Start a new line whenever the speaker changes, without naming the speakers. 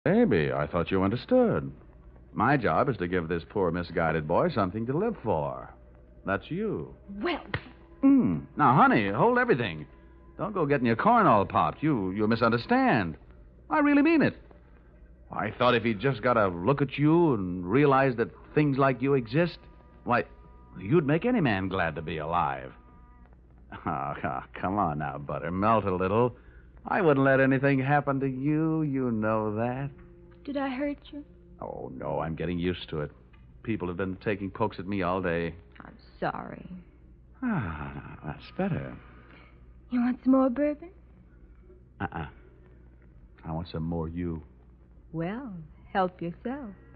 Baby, I thought you understood. My job is to give this poor misguided boy something to live for. That's you.
Well,
Now, honey, hold everything. Don't go getting your corn all popped. You misunderstand. I really mean it. I thought if he just got a look at you and realized that things like you exist, why, you'd make any man glad to be alive. Come on now, Butter. Melt a little. I wouldn't let anything happen to you. You know that.
did I hurt you?
Oh, no, I'm getting used to it. People have been taking pokes at me all day.
I'm sorry.
That's better.
You want some more bourbon?
I want some more you.
Well, help yourself.